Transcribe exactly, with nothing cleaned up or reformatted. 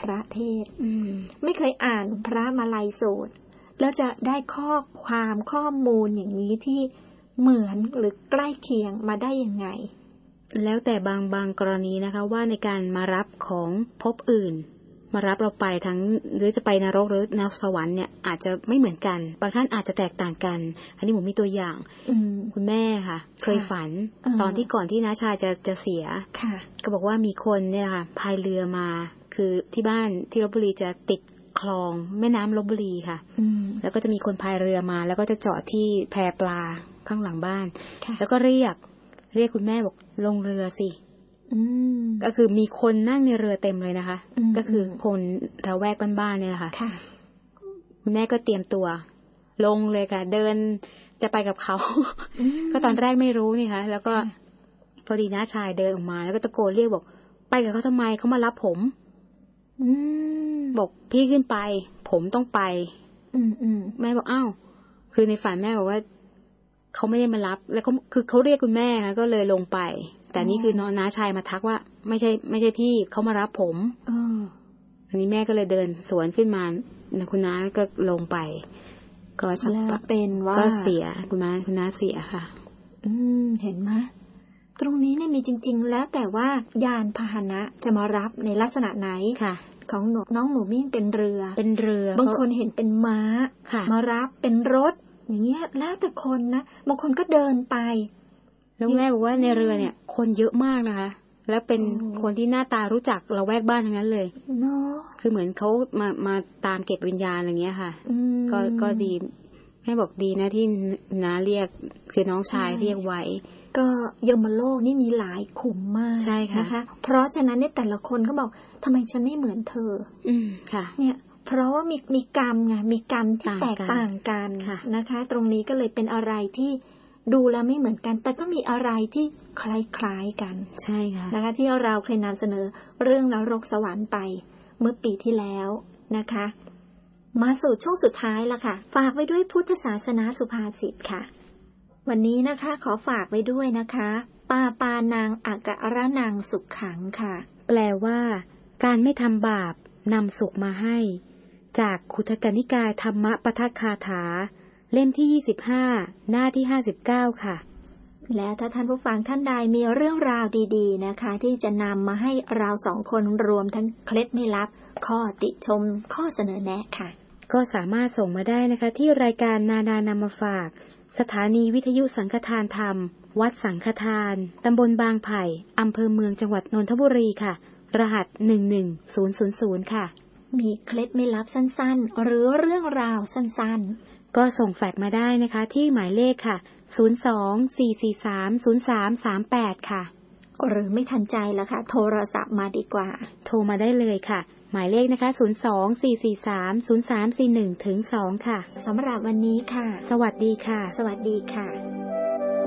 พระเทศไม่เคยอ่านพระมาลัยสูตรแล้วจะได้ข้อความข้อมูลอย่างนี้ที่เหมือนหรือใกล้เคียงมาได้ยังไงแล้วแต่บางบางกรณีนะคะว่าในการมารับของภพอื่นมารับเราไปทั้งหรือจะไปนรกหรือนรกสวรรค์เนี่ยอาจจะไม่เหมือนกันบางท่านอาจจะแตกต่างกันอันนี้ผมมีตัวอย่างคุณแม่ค่ะเคยฝันตอนที่ก่อนที่น้าชายจะจะเสียก็บอกว่ามีคนเนี่ยค่ะพายเรือมาคือที่บ้านที่ลพบุรีจะติดคลองแม่น้ำลพบุรีค่ะแล้วก็จะมีคนพายเรือมาแล้วก็จะจอดที่แพปลาข้างหลังบ้านแล้วก็เรียกเรียกคุณแม่บอกลงเรือสิก็คือมีคนนั่งในเรือเต็มเลยนะคะก็คือคนระแวกบ้านๆเนี่ยนะคะคุณแม่ก็เตรียมตัวลงเลยค่ะเดินจะไปกับเขาก็ตอนแรกไม่รู้นี่ค่ะแล้วก็พอดีน้าชายเดินออกมาแล้วก็ตะโกนเรียกบอกไปกับเขาทำไมเขามารับผมบอกพี่ขึ้นไปผมต้องไปแม่บอกอ้าวคือในฝันแม่บอกว่าเขาไม่ได้มารับแล้วเขาคือเขาเรียกคุณแม่ค่ะก็เลยลงไปแต่นี่คือน้าชายมาทักว่าไม่ใช่ไม่ใช่พี่เขามารับผมอันนี้แม่ก็เลยเดินสวนขึ้นมาคุณน้าก็ลงไปก็แล้วเป็นว่าก็เสียคุณน้าคุณน้าเสียค่ะอืมเห็นไหมตรงนี้เนี่ยมีจริงๆแล้วแต่ว่ายานพาหนะจะมารับในลักษณะไหนค่ะของหนูน้องหมูมิ่งเป็นเรือเป็นเรือบางคนเห็นเป็นม้ามารับเป็นรถอย่างเงี้ยแล้วแต่คนนะบางคนก็เดินไปแล้วแม่บอกว่าในเรือเนี่ยคนเยอะมากนะคะแล้วเป็นคนที่หน้าตารู้จักเราแวกบ้านทั้งนั้นเลยเนาะคือเหมือนเขามามาตามเก็บวิญญาณอะไรเงี้ยค่ะก็ก็ดีแม่บอกดีนะที่น้าเรียกคือน้องชายเรียกไว้ก็ยมโลกนี่มีหลายขุมมากนะคะเพราะฉะนั้นเนี่ยแต่ละคนก็บอกทำไมฉันไม่เหมือนเธออืมค่ะเนี่ยเพราะว่ามีมีกรรมไงมีกรรมที่แตกต่างกันนะคะตรงนี้ก็เลยเป็นอะไรที่ดูแล้วไม่เหมือนกันแต่ก็มีอะไรที่คล้ายๆกันใช่ค่ะนะคะที่เราเคยนำเสนอเรื่องนรกสวรรค์ไปเมื่อปีที่แล้วนะคะมาสู่ช่วงสุดท้ายละค่ะฝากไว้ด้วยพุทธศาสนาสุภาษิตค่ะวันนี้นะคะขอฝากไว้ด้วยนะคะปาปานางอักขระนางสุขขังค่ะแปลว่าการไม่ทำบาปนำสุขมาให้จากขุทกนิกายธรรมปทัคคาถาเล่มที่ยี่สิบห้าหน้าที่ห้าสิบเก้าค่ะและถ้าท่านผู้ฟังท่านใดมีเรื่องราวดีๆนะคะที่จะนำมาให้เราสองคนรวมทั้งเคล็ดไม่ลับข้อติชมข้อเสนอแนะค่ะก็สามารถส่งมาได้นะคะที่รายการนานานำมาฝากสถานีวิทยุสังฆทานธรรมวัดสังฆทานตำบลบางไผ่อำเภอเมืองจังหวัดนนทบุรีค่ะรหัสหนึ่งหนึ่งศูนย์ศูนย์ศูนย์ค่ะมีเคล็ดไม่ลับสั้นๆหรือเรื่องราวสั้นๆก็ส่งแฟกซ์มาได้นะคะที่หมายเลขค่ะศูนย์ สอง สี่ สี่ สาม ศูนย์ สาม สาม แปดค่ะหรือไม่ทันใจละค่ะโทรศัพท์มาดีกว่าโทรมาได้เลยค่ะหมายเลขนะคะศูนย์ สอง สี่ สี่ สาม ศูนย์ สาม สี่ หนึ่ง ถึง สองค่ะสำหรับวันนี้ค่ะสวัสดีค่ะสวัสดีค่ะ